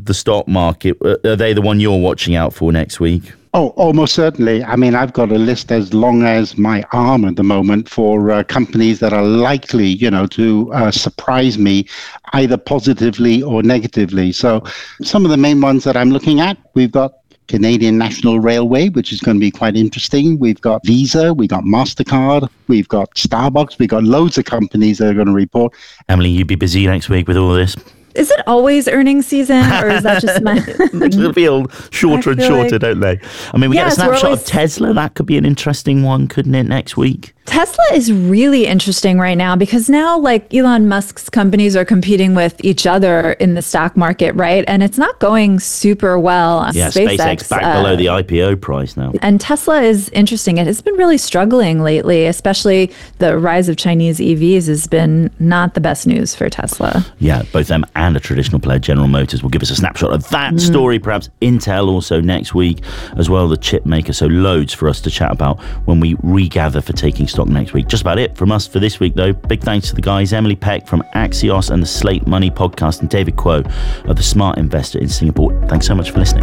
the stock market, are they the one you're watching out for next week? Oh, almost certainly. I mean, I've got a list as long as my arm at the moment for companies that are likely, to surprise me either positively or negatively. So some of the main ones that I'm looking at, we've got Canadian National Railway, which is going to be quite interesting. We've got Visa, we've got MasterCard, we've got Starbucks, we've got loads of companies that are going to report. Emily, you'd be busy next week with all this. Is it always earnings season, or is that just my... They feel shorter and shorter, don't they? I mean, we get a snapshot of Tesla. That could be an interesting one, couldn't it, next week? Tesla is really interesting right now because now, like, Elon Musk's companies are competing with each other in the stock market, right? And it's not going super well. Yeah, SpaceX back below the IPO price now. And Tesla is interesting. It has been really struggling lately, especially the rise of Chinese EVs has been not the best news for Tesla. Yeah, both them and a traditional player, General Motors, will give us a snapshot of that story. Perhaps Intel also next week as well, the chip maker. So loads for us to chat about when we regather for Taking Stock next week. Just about it from us for this week, though. Big thanks to the guys, Emily Peck from Axios and the Slate Money podcast, and David Kuo of the Smart Investor in Singapore. Thanks so much for listening.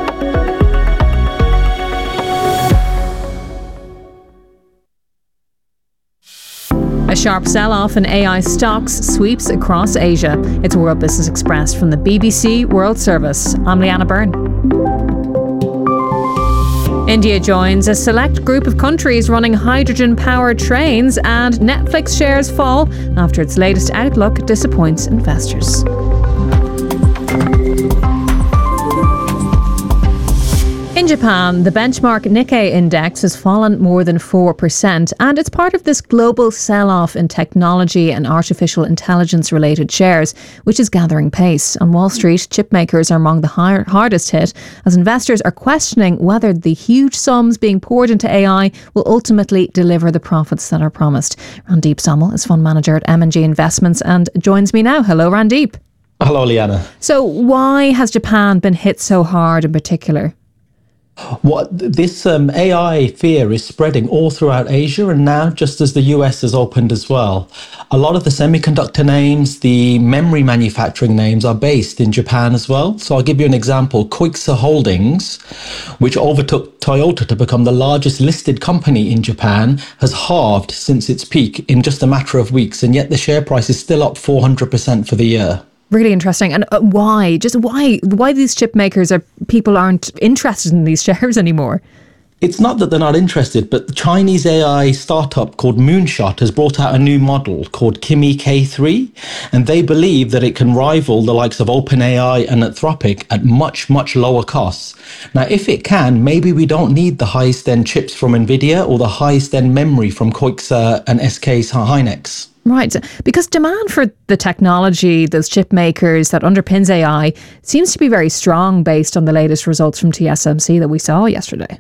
A sharp sell-off in AI stocks sweeps across Asia. It's World Business Express from the BBC World Service. I'm Leanna Byrne. India joins a select group of countries running hydrogen-powered trains, and Netflix shares fall after its latest outlook disappoints investors. In Japan, the benchmark Nikkei index has fallen more than 4%, and it's part of this global sell-off in technology and artificial intelligence-related shares, which is gathering pace. On Wall Street, chip makers are among the hardest hit, as investors are questioning whether the huge sums being poured into AI will ultimately deliver the profits that are promised. Randeep Samal is fund manager at M&G Investments and joins me now. Hello, Randeep. Hello, Liana. So why has Japan been hit so hard in particular? This AI fear is spreading all throughout Asia, and now just as the US has opened as well. A lot of the semiconductor names, the memory manufacturing names are based in Japan as well. So I'll give you an example. Koiksa Holdings, which overtook Toyota to become the largest listed company in Japan, has halved since its peak in just a matter of weeks, and yet the share price is still up 400% for the year. Really interesting. And why these chip makers people aren't interested in these shares anymore? It's not that they're not interested, but the Chinese AI startup called Moonshot has brought out a new model called Kimi K3, and they believe that it can rival the likes of OpenAI and Anthropic at much, much lower costs. Now, if it can, maybe we don't need the highest end chips from NVIDIA or the highest end memory from Koiksa and SK Hynix. Right, because demand for the technology, those chip makers that underpins AI, seems to be very strong based on the latest results from TSMC that we saw yesterday.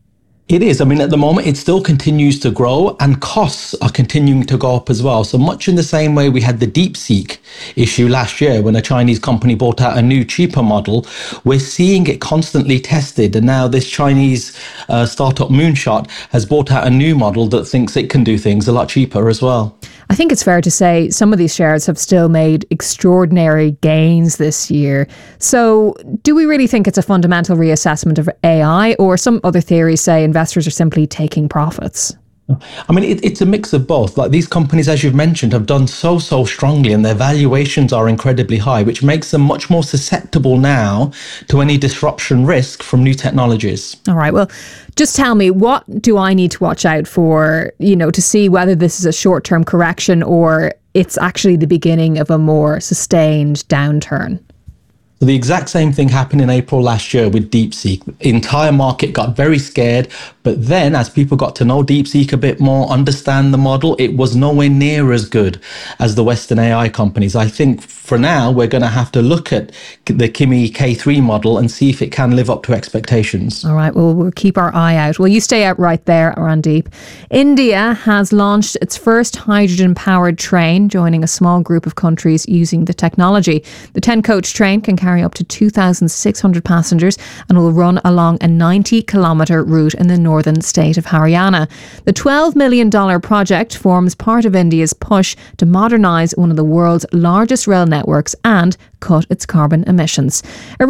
It is. I mean, at the moment, it still continues to grow, and costs are continuing to go up as well. So much in the same way we had the DeepSeek issue last year when a Chinese company brought out a new, cheaper model, we're seeing it constantly tested. And now this Chinese startup Moonshot has brought out a new model that thinks it can do things a lot cheaper as well. I think it's fair to say some of these shares have still made extraordinary gains this year. So do we really think it's a fundamental reassessment of AI, or some other theories say investors are simply taking profits? I mean, it's a mix of both. Like, these companies, as you've mentioned, have done so strongly, and their valuations are incredibly high, which makes them much more susceptible now to any disruption risk from new technologies. All right. Well, just tell me, what do I need to watch out for, to see whether this is a short-term correction or it's actually the beginning of a more sustained downturn? So the exact same thing happened in April last year with DeepSeek. The entire market got very scared, but then as people got to know DeepSeek a bit more, understand the model, it was nowhere near as good as the Western AI companies. I think for now, we're going to have to look at the Kimi K3 model and see if it can live up to expectations. All right, well, we'll keep our eye out. Well, you stay out right there, Randeep. India has launched its first hydrogen-powered train, joining a small group of countries using the technology. The 10-coach train can carry up to 2,600 passengers and will run along a 90-kilometre route in the northern state of Haryana. The $12 million project forms part of India's push to modernise one of the world's largest rail networks and cut its carbon emissions.